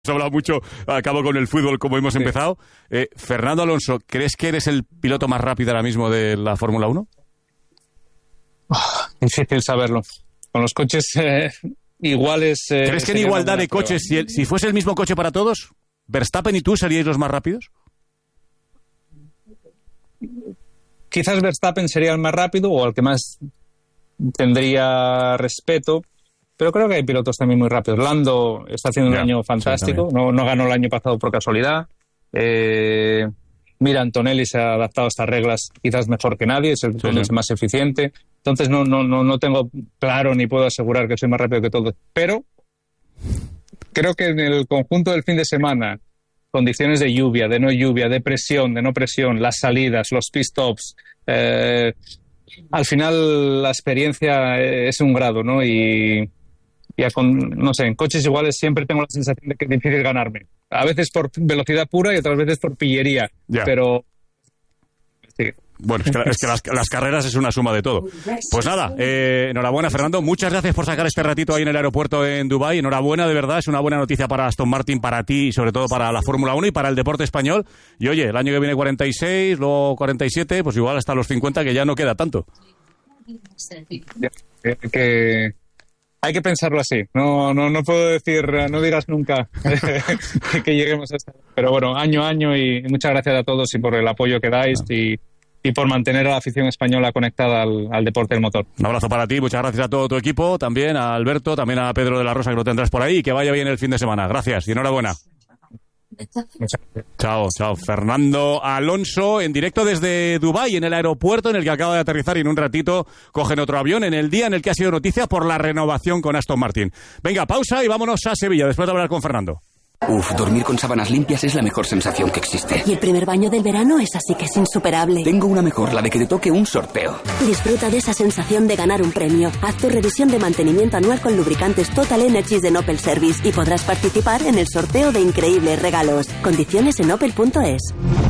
Hemos hablado mucho, acabo con el fútbol como hemos empezado. Fernando Alonso, ¿crees que eres el piloto más rápido ahora mismo de la Fórmula 1? Difícil saberlo. Con los coches iguales... ¿Crees que en igualdad de coches, si fuese el mismo coche para todos, Verstappen y tú seríais los más rápidos? Quizás Verstappen sería el más rápido o el que más tendría respeto, pero creo que hay pilotos también muy rápidos. Lando está haciendo un año fantástico, sí, no ganó el año pasado por casualidad. Mira, Antonelli se ha adaptado a estas reglas quizás mejor que nadie, es el más eficiente. Entonces no tengo claro ni puedo asegurar que soy más rápido que todos, pero creo que en el conjunto del fin de semana, condiciones de lluvia, de no lluvia, de presión, de no presión, las salidas, los pit stops, al final la experiencia es un grado, ¿no? Y no sé, en coches iguales siempre tengo la sensación de que es difícil ganarme. A veces por velocidad pura y otras veces por pillería, pero sí. Bueno, es que las carreras es una suma de todo. Pues nada, enhorabuena, Fernando. Muchas gracias por sacar este ratito ahí en el aeropuerto en Dubái. Enhorabuena, de verdad. Es una buena noticia para Aston Martin, para ti y sobre todo para la Fórmula 1 y para el deporte español. Y oye, el año que viene 46, luego 47, pues igual hasta los 50, que ya no queda tanto. Hay que pensarlo así. No puedo decir, no digas nunca que lleguemos a esto. Pero bueno, año a año, y muchas gracias a todos y por el apoyo que dais y por mantener a la afición española conectada al deporte del motor. Un abrazo para ti, muchas gracias a todo tu equipo, también a Alberto, también a Pedro de la Rosa, que lo tendrás por ahí, y que vaya bien el fin de semana. Gracias y enhorabuena. Chao. Fernando Alonso en directo desde Dubái, en el aeropuerto en el que acaba de aterrizar, y en un ratito cogen otro avión en el día en el que ha sido noticia por la renovación con Aston Martin. Venga, pausa y vámonos a Sevilla después de hablar con Fernando. Dormir con sábanas limpias es la mejor sensación que existe. Y el primer baño del verano es así que es insuperable. Tengo una mejor, la de que te toque un sorteo. Disfruta de esa sensación de ganar un premio. Haz tu revisión de mantenimiento anual con lubricantes Total Energies de Opel Service y podrás participar en el sorteo de increíbles regalos. Condiciones en opel.es.